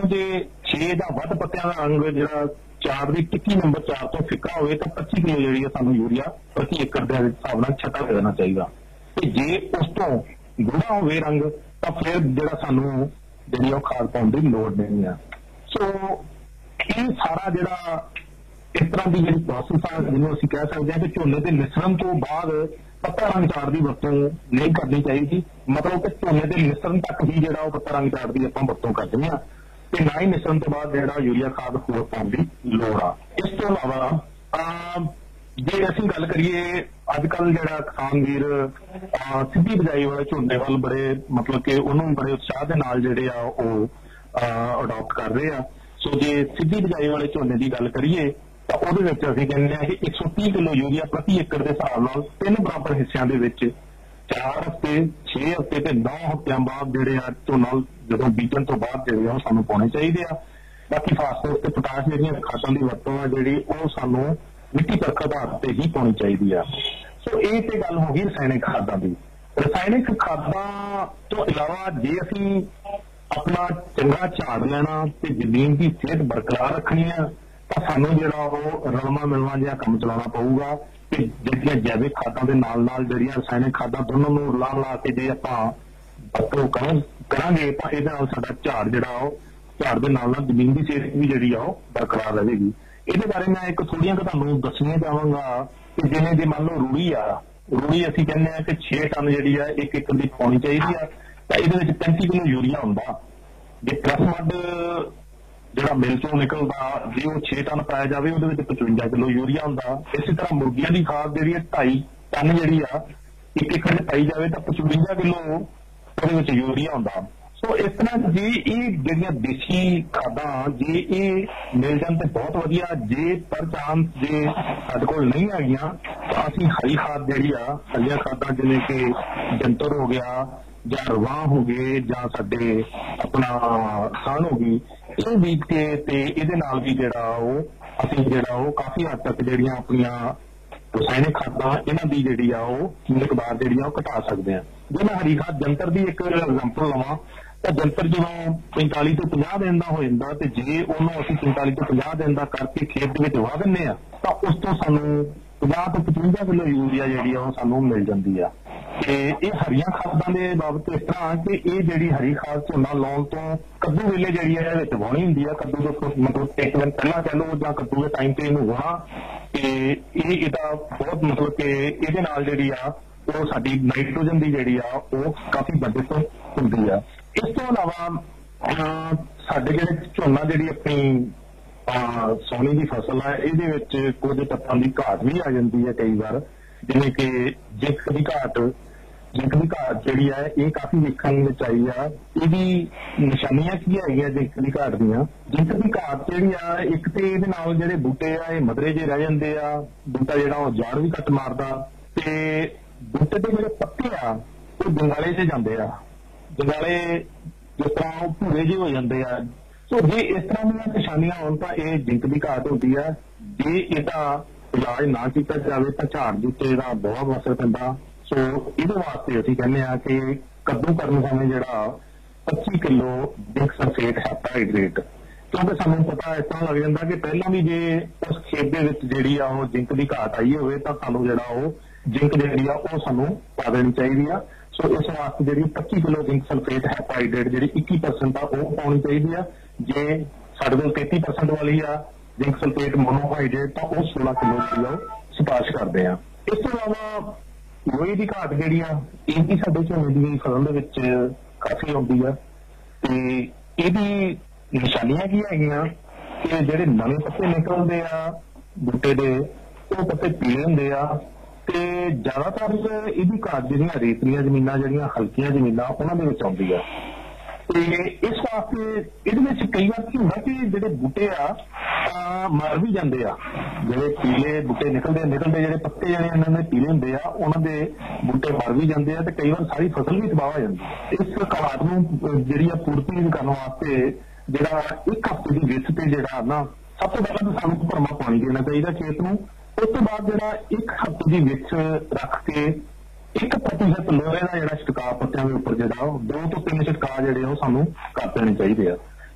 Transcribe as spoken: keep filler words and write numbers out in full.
जे छे जां वध पत्तियां दा रंग जिहड़ा चार की टिक्की नंबर चार तो फिक्का हो तो पच्ची किलो जी सू यूरिया प्रति एकड़ के हिसाब से छटा दे देना चाहिए। तो जे उस तो गूढ़ा हो रंग तो फिर जो सानू जी खाद पाने की लड़ नहीं है। सो ये सारा जोड़ा इस तरह की जी प्रोसेस है जिन्होंने असं कह सकते हैं कि झोने के मिश्रण तो बाद पत्ता रंग चार की वरतों नहीं करनी चाहिए। मतलब कि झोने के मिश्रण तक ही जो पत्ता रंग चार की आप वरतों करते हैं ਤੇ ਨਾ ਹੀ ਮਿਸਣ ਤੋਂ ਬਾਅਦ ਜਿਹੜਾ ਯੂਰੀਆ ਖਾਦ ਹੋਰ ਪਾਉਣ ਦੀ ਲੋੜ ਆ। ਇਸ ਤੋਂ ਇਲਾਵਾ ਜੇ ਅਸੀਂ ਗੱਲ ਕਰੀਏ ਅੱਜ ਕੱਲ ਜਿਹੜਾ ਕਿਸਾਨ ਵੀਰ ਸਿੱਧੀ ਬਿਜਾਈ ਵਾਲੇ ਝੋਨੇ ਵੱਲ ਬੜੇ ਮਤਲਬ ਕਿ ਉਹਨੂੰ ਬੜੇ ਉਤਸ਼ਾਹ ਦੇ ਨਾਲ ਜਿਹੜੇ ਆ ਉਹ ਅਡਾਪਟ ਕਰ ਰਹੇ ਆ। ਸੋ ਜੇ ਸਿੱਧੀ ਬਿਜਾਈ ਵਾਲੇ ਝੋਨੇ ਦੀ ਗੱਲ ਕਰੀਏ ਤਾਂ ਉਹਦੇ ਵਿੱਚ ਅਸੀਂ ਕਹਿੰਦੇ ਹਾਂ ਕਿ ਇੱਕ ਸੌ ਤੀਹ ਕਿਲੋ ਯੂਰੀਆ ਪ੍ਰਤੀ ਏਕੜ ਦੇ ਹਿਸਾਬ ਨਾਲ ਤਿੰਨ ਬਰਾਬਰ ਹਿੱਸਿਆਂ ਦੇ ਵਿੱਚ चार हफ्ते छे हफ्ते ते नौ हफ्तियां बाद जिहड़े आ झोना जदों बीजण तो बाद जिहड़े आ सानू पाउणे चाहीदे आ। बाकी फास्फोरस ते पोटाश जिहड़ियां खादां दी वरतों आ जिहड़ी ओह सानू मिट्टी परख आधार ते ही पाउणी चाहीदी आ। सो इह ते गल हो गई रसायनिक खादां दी। रसायनिक खादां तो इलावा जे असीं अपना चंगा झाड़ लैना ते जमीन की सेहत बरकरार रखनी है तो सानू जिहड़ा ओह रलमा मिलवा जिहा काम चलाउणा पऊगा। ਜਿਹੜੀਆਂ ਜੈਵਿਕ ਖਾਦਾਂ ਦੇ ਨਾਲ ਨਾਲ ਜਿਹੜੀਆਂ ਰਸਾਇਣਿਕ ਖਾਦਾਂ ਦੋਨੋਂ ਨੂੰ ਲਾ ਲਾ ਕੇ ਜੇ ਆਪਾਂ ਵਰਤੋਂ ਕਰਾਂਗੇ ਤਾਂ ਇਹਦੇ ਨਾਲ ਸਾਡਾ ਝਾੜ ਜਿਹੜਾ ਉਹ ਝਾੜ ਦੇ ਨਾਲ ਨਾਲ ਜ਼ਮੀਨ ਦੀ ਸਿਹਤ ਵੀ ਜਿਹੜੀ ਆ ਉਹ ਬਰਕਰਾਰ ਰਹੇਗੀ। ਇਹਦੇ ਬਾਰੇ ਮੈਂ ਇੱਕ ਥੋੜ੍ਹੀਆਂ ਕੁ ਤੁਹਾਨੂੰ ਦੱਸਣੀਆਂ ਚਾਹਾਂਗਾ ਕਿ ਜਿਵੇਂ ਜੇ ਮੰਨ ਲਓ ਰੂੜੀ ਆ, ਰੂੜੀ ਅਸੀਂ ਕਹਿੰਦੇ ਆ ਕਿ ਛੇ ਟਨ ਜਿਹੜੀ ਆ ਇੱਕ ਏਕੜ ਦੀ ਪਾਉਣੀ ਚਾਹੀਦੀ ਆ ਤਾਂ ਇਹਦੇ ਵਿੱਚ ਪੈਂਤੀ ਕਿਲੋ ਯੂਰੀਆ ਹੁੰਦਾ। ਜੇ ਪ੍ਰੈਸ ਮੱਡ ਜਿਹੜਾ ਮਿਲ ਚੋਂ ਨਿਕਲਦਾ ਜੇ ਉਹ ਛੇ ਟਨ ਪਾਇਆ ਜਾਵੇ ਉਹਦੇ ਵਿੱਚ ਪਚਵੰਜਾ ਕਿਲੋ ਯੂਰੀਆ ਹੁੰਦਾ। ਇਸੇ ਤਰ੍ਹਾਂ ਮੁਰਗੀਆਂ ਦੀ ਖਾਦ ਜਿਹੜੀ ਹੈ ਢਾਈ ਟਨ ਜਿਹੜੀ ਆ ਇੱਕ ਏਕੜ ਚ ਪਾਈ ਜਾਵੇ ਤਾਂ ਪਚਵੰਜਾ ਕਿਲੋ ਉਹਦੇ ਵਿੱਚ ਯੂਰੀਆ ਹੁੰਦਾ। ਸੋ ਇਸ ਤਰ੍ਹਾਂ ਜੇ ਇਹ ਜਿਹੜੀਆਂ ਦੇਸੀ ਖਾਦਾਂ ਜੇ ਇਹ ਮਿਲ ਜਾਣ ਤੇ ਬਹੁਤ ਵਧੀਆ। ਜੇ ਪਰ ਚਾਂਸ ਜੇ ਸਾਡੇ ਕੋਲ ਨਹੀਂ ਹੈਗੀਆਂ ਤਾਂ ਅਸੀਂ ਹਰੀ ਖਾਦ ਜਿਹੜੀ ਆ ਹਰੀਆਂ ਖਾਦਾਂ ਜਿਵੇਂ ਕਿ ਜੰਤਰ ਹੋ ਗਿਆ ਜਾਂ ਰਵਾਹ ਹੋ ਗਏ ਜਾਂ ਸਾਡੇ ਆਪਣਾ ਖਾਣ ਹੋ ਗਈ ਇਹ ਬੀਜ ਕੇ ਤੇ ਇਹਦੇ ਨਾਲ ਵੀ ਜਿਹੜਾ ਉਹ ਅਸੀਂ ਜਿਹੜਾ ਉਹ ਕਾਫੀ ਹੱਦ ਤੱਕ ਜਿਹੜੀਆਂ ਆਪਣੀਆਂ ਰਸਾਇਣਿਕ ਖਾਦਾਂ ਇਹਨਾਂ ਦੀ ਜਿਹੜੀ ਆ ਉਹ ਮਿਕਦਾਰ ਜਿਹੜੀ ਆ ਉਹ ਘਟਾ ਸਕਦੇ ਹਾਂ। ਜੇ ਮੈਂ ਹਰੀ ਖਾਦ ਜੰਤਰ ਦੀ ਇੱਕ ਐਗਜ਼ਾਮਪਲ ਲਵਾਂ ਤਾਂ ਜੰਤਰ ਜਦੋਂ ਪੈਂਤਾਲੀ ਤੋਂ ਪੰਜਾਹ ਦਿਨ ਦਾ ਹੋ ਜਾਂਦਾ ਤੇ ਜੇ ਉਹਨੂੰ ਅਸੀਂ ਪੈਂਤਾਲੀ ਤੋਂ ਪੰਜਾਹ ਦਿਨ ਦਾ ਕਰਕੇ ਖੇਤ ਦੇ ਵਿੱਚ ਵਾਹ ਦਿੰਦੇ ਆ ਤਾਂ ਉਸ ਤੋਂ ਸਾਨੂੰ ਪੰਜਾਹ ਤੋਂ ਪਚਵੰਜਾ ਕਿਲੋ ਯੂਰੀਆ ਜਿਹੜੀ ਆ ਉਹ ਸਾਨੂੰ ਮਿਲ ਜਾਂਦੀ ਆ। ਤੇ ਇਹ ਹਰੀਆਂ ਖਾਦਾਂ ਦੇ ਬਾਬਤ ਇਸ ਤਰ੍ਹਾਂ ਕਿ ਇਹ ਜਿਹੜੀ ਹਰੀ ਖਾਦ ਝੋਨਾ ਲਾਉਣ ਤੋਂ ਕੱਦੂ ਵੇਲੇ ਜਿਹੜੀ ਆ ਇਹਦੇ ਵਿੱਚ ਵਾਹੁਣੀ ਹੁੰਦੀ ਆ। ਕੱਦੂ ਤੋਂ ਮਤਲਬ ਇੱਕ ਦਿਨ ਪਹਿਲਾਂ ਕਹਿ ਲਓ ਜਾਂ ਕੱਦੂ ਦੇ ਟਾਈਮ ਤੇ ਇਹਨੂੰ ਵਾਹਣਾ ਤੇ ਇਹ ਇਹਦਾ ਬਹੁਤ ਮਤਲਬ ਕਿ ਇਹਦੇ ਨਾਲ ਜਿਹੜੀ ਆ ਉਹ ਸਾਡੀ ਨਾਈਟ੍ਰੋਜਨ ਦੀ ਜਿਹੜੀ ਆ ਉਹ ਕਾਫੀ ਬਚਤ ਹੁੰਦੀ ਆ। ਇਸ ਤੋਂ ਇਲਾਵਾ ਸਾਡੇ ਜਿਹੜੇ ਝੋਨਾ ਜਿਹੜੀ ਆਪਣੀ ਸੋਨੇ ਦੀ ਫਸਲ ਹੈ ਇਹਦੇ ਵਿੱਚ ਕੁਝ ਤੱਤਾਂ ਦੀ ਘਾਟ ਵੀ ਆ ਜਾਂਦੀ ਹੈ ਕਈ ਵਾਰ ਜਿਵੇਂ ਕਿ ਜ਼ਿੰਕ ਦੀ ਘਾਟ। ਜ਼ਿੰਕ ਦੀ ਘਾਟ ਜਿਹੜੀ ਹੈ ਇਹ ਕਾਫੀ ਵੇਖਣ ਵਿੱਚ ਆਈ ਆ। ਇਹਦੀ ਨਿਸ਼ਾਨੀਆਂ ਕੀ ਹੈਗੀਆਂ ਜ਼ਿੰਕ ਦੀ ਘਾਟ ਦੀਆਂ? ਜ਼ਿੰਕ ਦੀ ਘਾਟ ਜਿਹੜੀ ਆ ਇੱਕ ਤੇ ਇਹਦੇ ਨਾਲ ਜਿਹੜੇ ਬੂਟੇ ਆ ਇਹ ਮਧਰੇ ਜਿਹੇ ਰਹਿ ਜਾਂਦੇ ਆ। ਬੂਟਾ ਜਿਹੜਾ ਉਹ ਜੜ ਵੀ ਘੱਟ ਮਾਰਦਾ ਤੇ ਬੂਟੇ ਦੇ ਜਿਹੜੇ ਪੱਤੇ ਆ ਉਹ ਜੰਗਾਲੇ 'ਚ ਜਾਂਦੇ ਆ। ਜੰਗਾਲੇ ਜਿਸ ਤਰ੍ਹਾਂ ਉਹ ਭੂਰੇ ਜਿਹੇ ਹੋ ਜਾਂਦੇ ਆ। ਸੋ ਜੇ ਇਸ ਤਰ੍ਹਾਂ ਦੀਆਂ ਨਿਸ਼ਾਨੀਆਂ ਹੋਣ ਤਾਂ ਇਹ ਜ਼ਿੰਕ ਦੀ ਘਾਟ ਹੁੰਦੀ ਆ। ਜੇ ਇਹਦਾ ਇਲਾਜ ਨਾ ਕੀਤਾ ਜਾਵੇ ਤਾਂ ਝਾੜ ਦੇ ਉੱਤੇ ਇਹਦਾ ਬਹੁਤ ਅਸਰ ਪੈਂਦਾ। ਸੋ ਇਹਦੇ ਵਾਸਤੇ ਅਸੀਂ ਕਹਿੰਦੇ ਆ ਕਿ ਕੱਦੂ ਕਰਨ ਸਮੇਂ ਜਿਹੜਾ ਪੱਚੀ ਕਿਲੋ ਜ਼ਿੰਕ ਸਲਫੇਟ ਹੈਪਾਹਾਈਡਰੇਟ ਕਿਉਂਕਿ ਸਾਨੂੰ ਪਤਾ ਇਸ ਤਰ੍ਹਾਂ ਲੱਗ ਜਾਂਦਾ ਕਿ ਪਹਿਲਾਂ ਵੀ ਜੇ ਉਸ ਖੇਤ ਦੇ ਵਿੱਚ ਜਿਹੜੀ ਆ ਉਹ ਜ਼ਿੰਕ ਦੀ ਘਾਟ ਆਈ ਹੋਵੇ ਤਾਂ ਸਾਨੂੰ ਜਿਹੜਾ ਉਹ ਜ਼ਿੰਕ ਜਿਹੜੀ ਆ ਉਹ ਸਾਨੂੰ ਪਾ ਦੇਣੀ ਚਾਹੀਦੀ ਆ। ਸੋ ਇਸ ਵਾਸਤੇ ਜਿਹੜੀ ਪੱਚੀ ਕਿਲੋ ਜ਼ਿੰਕ ਸਲਫੇਟ ਹੈਪਾਹਾਈਡਰੇਟ ਜਿਹੜੀ ਇੱਕੀ ਪਰਸੈਂਟ ਆ ਉਹ ਪਾਉਣੀ ਚਾਹੀਦੀ ਆ। ਜੇ ਸਾਡੇ ਕੋਲ ਤੇਤੀ ਪਰਸੈਂਟ ਵਾਲੀ ਆ ਜ਼ਿੰਕ ਸਲਫੇਟ ਮੋਨੋਹਾਈਡਰੇਟ ਤਾਂ ਉਹ ਸੋਲਾਂ ਕਿਲੋ ਜਿਹੜੀ ਆ ਉਹ ਸਿਫਾਰਿਸ਼ ਕਰਦੇ ਆ। ਇਸ ਤੋਂ ਇਲਾਵਾ ਲੋਹੇ ਦੀ ਘਾਟ ਜਿਹੜੀ ਆ ਇਹ ਵੀ ਸਾਡੇ ਝੋਨੇ ਦੀ ਫਸਲ ਦੇ ਵਿੱਚ ਕਾਫੀ ਆਉਂਦੀ ਆ ਤੇ ਇਹਦੀ ਨਿਸ਼ਾਨੀਆਂ ਕੀ ਹੈਗੀਆਂ ਕਿ ਜਿਹੜੇ ਨਵੇਂ ਪੱਤੇ ਨਿਕਲਦੇ ਆ ਬੂਟੇ ਦੇ ਉਹ ਪੱਤੇ ਪੀਲੇ ਹੁੰਦੇ ਆ ਤੇ ਜ਼ਿਆਦਾਤਰ ਇਹਦੀ ਘਾਟ ਜਿਹੜੀਆਂ ਰੇਤਲੀਆਂ ਜ਼ਮੀਨਾਂ ਜਿਹੜੀਆਂ ਹਲਕੀਆਂ ਜ਼ਮੀਨਾਂ ਉਹਨਾਂ ਦੇ ਵਿੱਚ ਆਉਂਦੀ ਆ। ਤੇ ਇਸ ਵਾਸਤੇ ਇਹਦੇ ਵਿੱਚ ਕਈ ਵਾਰ ਕੀ ਹੁੰਦਾ ਕਿ ਜਿਹੜੇ ਬੂਟੇ ਆ ਮਰ ਵੀ ਜਾਂਦੇ ਆ। ਜਿਹੜੇ ਪੀਲੇ ਬੂਟੇ ਨਿਕਲਦੇ ਨਿਕਲਦੇ ਜਿਹੜੇ ਪੱਤੇ ਜਿਹੜੇ ਇਹਨਾਂ ਦੇ ਪੀਲੇ ਹੁੰਦੇ ਆ ਉਹਨਾਂ ਦੇ ਬੂਟੇ ਮਰ ਵੀ ਜਾਂਦੇ ਆ ਤੇ ਕਈ ਵਾਰ ਸਾਰੀ ਫਸਲ ਵੀ ਤਬਾਹ ਹੋ ਜਾਂਦੀ। ਇਸ ਘਾਟ ਨੂੰ ਜਿਹੜੀ ਆ ਪੂਰਤੀ ਕਰਨ ਵਾਸਤੇ ਜਿਹੜਾ ਇੱਕ ਹਫ਼ਤੇ ਦੀ ਵਿੱਥ ਤੇ ਜਿਹੜਾ ਨਾ ਸਭ ਤੋਂ ਪਹਿਲਾਂ ਤਾਂ ਸਾਨੂੰ ਭਰਮਾ ਪਾਣੀ ਦੇਣਾ ਚਾਹੀਦਾ ਖੇਤ ਨੂੰ। ਉਸ ਤੋਂ ਬਾਅਦ ਜਿਹੜਾ ਇੱਕ ਹਫ਼ਤੇ ਦੀ ਵਿੱਥ ਰੱਖ ਕੇ ਇੱਕ ਪ੍ਰਤੀਸ਼ਤ ਲੋਹੇ ਦਾ ਜਿਹੜਾ ਛਿੜਕਾਅ ਪੱਤਿਆਂ ਦੇ ਉੱਪਰ ਜਿਹੜਾ ਉਹ ਦੋ ਤੋਂ ਤਿੰਨ ਛਿੜਕਾਅ ਜਿਹੜੇ ਉਹ ਸਾਨੂੰ ਕਰ ਦੇਣੇ ਚਾਹੀਦੇ ਆ।